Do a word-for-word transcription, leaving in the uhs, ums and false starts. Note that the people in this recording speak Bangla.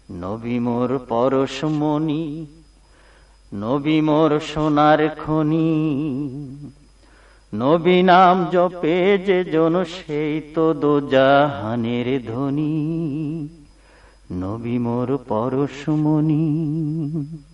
নবী মোর পরশমণি, নবী মোর সোনার খনি, নবী নাম জপে যে জন সেই তো দোজাহানের ধনী, নবী মোর পরশমণি।